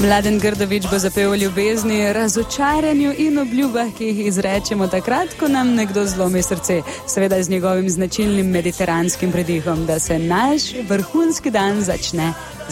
Mladen Grdović bo zapel o ljubezni, razočaranju in obljubah, ki jih izrečemo takrat, ko nam nekdo zlomi srce. Seveda z njegovim značilnim mediteranskim pridihom, da se naš vrhunski dan začne